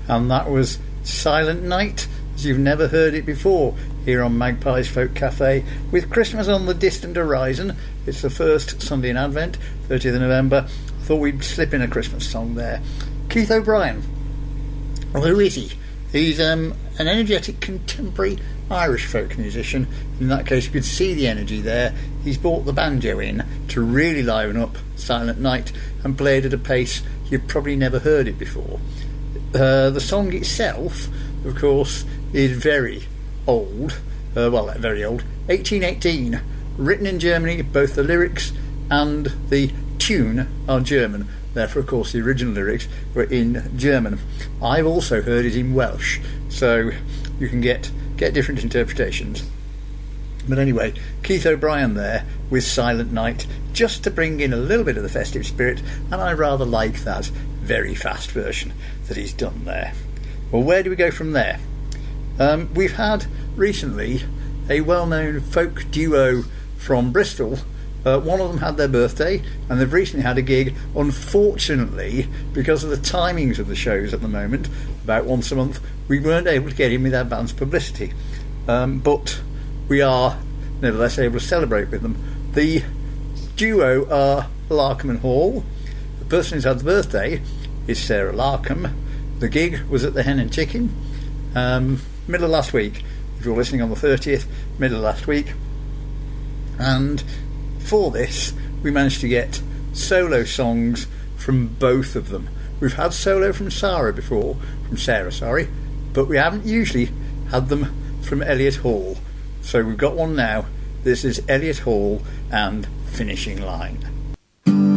and that was Silent Night, as you've never heard it before, here on Magpie's Folk Cafe, with Christmas on the distant horizon. It's the first Sunday in Advent, 30th of November. I thought we'd slip in a Christmas song there. Keith O'Brien. Well, who is he? He's an energetic contemporary Irish folk musician. In that case, you could see the energy there. He's brought the banjo in to really liven up Silent Night and played at a pace you've probably never heard it before. The song itself, of course, is very old. Very old. 1818. Written in Germany, both the lyrics and the tune are German. Therefore, of course, the original lyrics were in German. I've also heard it in Welsh, so you can get different interpretations. But anyway, Keith O'Brien there with Silent Night, just to bring in a little bit of the festive spirit, and I rather like that very fast version that he's done there. Well, where do we go from there? We've had recently a well-known folk duo from Bristol. One of them had their birthday, and they've recently had a gig. Unfortunately, because of the timings of the shows at the moment, about once a month, we weren't able to get in with our band's publicity. But we are nevertheless able to celebrate with them. The duo are Larkham and Hall. The person who's had the birthday is Sarah Larkham. The gig was at the Hen and Chicken, middle of last week. If you're listening on the 30th, middle of last week. And for this, we managed to get solo songs from both of them. We've had solo from Sarah before, but we haven't usually had them from Elliot Hall. So we've got one now. This is Elliot Hall and Finishing Line.